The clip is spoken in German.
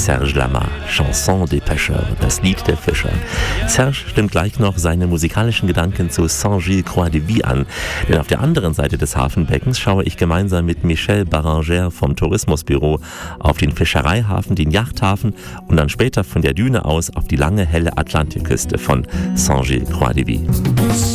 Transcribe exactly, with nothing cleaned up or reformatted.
Serge Lama, Chanson des Pêcheurs, das Lied der Fischer. Serge stimmt gleich noch seine musikalischen Gedanken zu Saint-Gilles-Croix-de-Vie an, denn auf der anderen Seite des Hafenbeckens schaue ich gemeinsam mit Michel Baranger vom Tourismusbüro auf den Fischereihafen, den Yachthafen und dann später von der Düne aus auf die lange, helle Atlantikküste von Saint-Gilles-Croix-de-Vie.